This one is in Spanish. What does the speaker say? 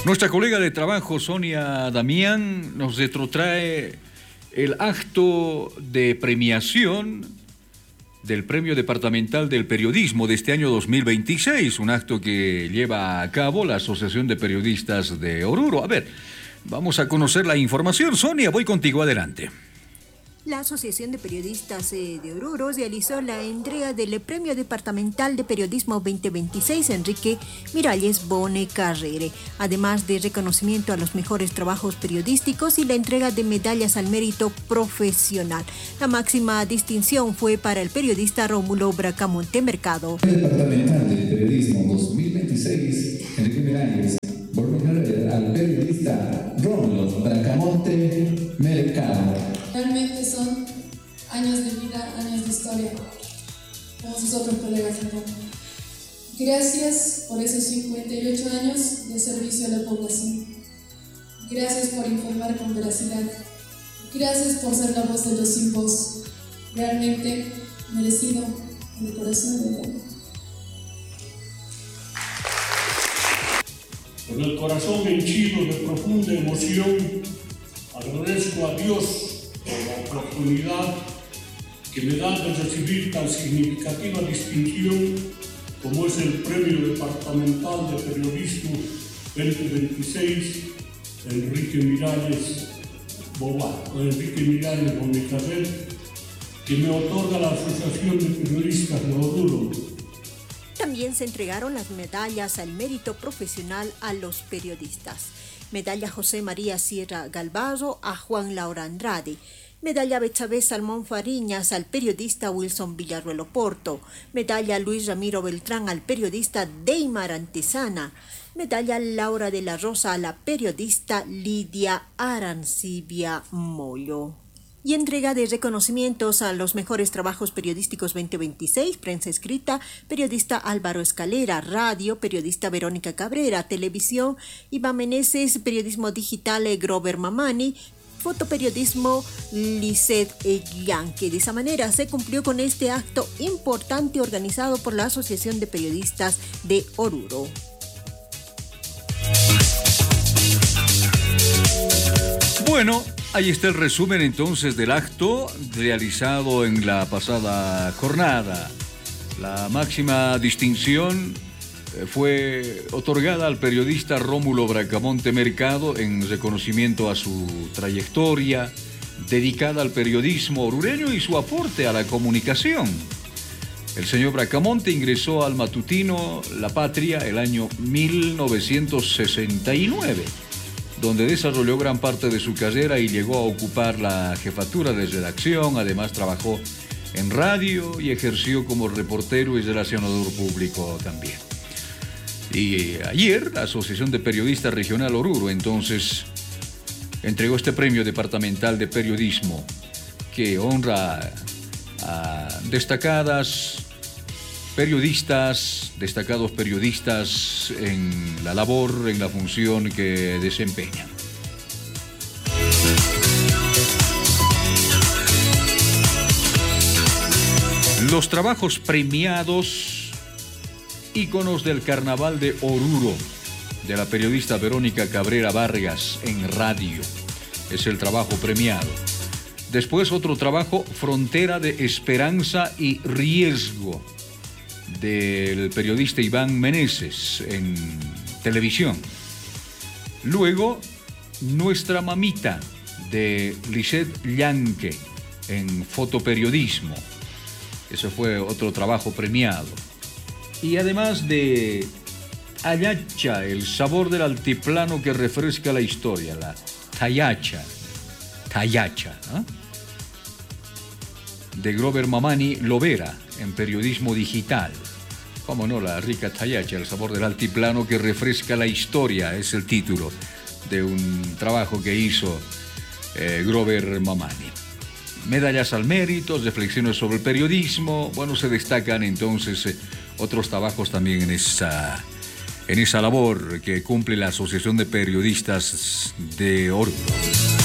Nuestra colega de trabajo, Sonia Damián, nos retrotrae el acto de premiación del Premio Departamental del Periodismo de este año 2026, un acto que lleva a cabo la Asociación de Periodistas de Oruro. A ver, vamos a conocer la información. Sonia, voy contigo, adelante. La Asociación de Periodistas de Oruro realizó la entrega del Premio Departamental de Periodismo 2026 Enrique Miralles Bone Carrere, además de reconocimiento a los mejores trabajos periodísticos y la entrega de medallas al mérito profesional. La máxima distinción fue para el periodista Rómulo Bracamonte Mercado. El Departamental de Periodismo 2026 Enrique Miralles Bone Carrere al periodista Rómulo Bracamonte Mercado. Realmente son años de vida, años de historia, como sus otros colegas acá. Gracias por esos 58 años de servicio a la población. Gracias por informar con veracidad. Gracias por ser la voz de los sin voz. Realmente merecido en el corazón del alma. Con el corazón henchido de profunda emoción, agradezco a Dios por la oportunidad que me da de recibir tan significativa distinción como es el Premio Departamental de Periodismo 2026 Enrique Miralles Bone Carrere, que me otorga la Asociación de Periodistas de Oruro. También se entregaron las medallas al mérito profesional a los periodistas. Medalla José María Sierra Galvarro a Juan Laura Andrade. Medalla Betsabe Salmón Fariñas al periodista Wilson Villarruel Oporto. Medalla Luis Ramiro Beltrán al periodista Deymar Antesana. Medalla Laura de la Rosa a la periodista Lidia Arancibia Mollo. Y entrega de reconocimientos a los mejores trabajos periodísticos 2026, prensa escrita, periodista Álvaro Escalera, radio, periodista Verónica Cabrera, televisión, Iván Meneses, periodismo digital, Grover Mamani, fotoperiodismo, Lisset Yanque. De esa manera se cumplió con este acto importante organizado por la Asociación de Periodistas de Oruro. Bueno, ahí está el resumen entonces del acto realizado en la pasada jornada. La máxima distinción fue otorgada al periodista Rómulo Bracamonte Mercado en reconocimiento a su trayectoria dedicada al periodismo orureño y su aporte a la comunicación. El señor Bracamonte ingresó al matutino La Patria el año 1969. Donde desarrolló gran parte de su carrera y llegó a ocupar la jefatura de redacción. Además trabajó en radio y ejerció como reportero y relacionador público también. Y ayer la Asociación de Periodistas Regional Oruro entonces entregó este Premio Departamental de Periodismo que honra a destacados periodistas en la labor, en la función que desempeñan. Los trabajos premiados, íconos del Carnaval de Oruro, de la periodista Verónica Cabrera Vargas en radio, es el trabajo premiado. Después otro trabajo, Frontera de Esperanza y Riesgo, del periodista Iván Meneses en televisión. Luego, Nuestra Mamita, de Lisset Yanque en fotoperiodismo. Ese fue otro trabajo premiado. Y además de Ayacha, el sabor del altiplano que refresca la historia, la Tayacha, ¿no? De Grover Mamani Lovera en periodismo digital. Cómo no, la rica Tayacha, el sabor del altiplano que refresca la historia, es el título de un trabajo que hizo Grover Mamani. Medallas al mérito, reflexiones sobre el periodismo. Bueno, se destacan entonces otros trabajos también en esa labor que cumple la Asociación de Periodistas de Oruro.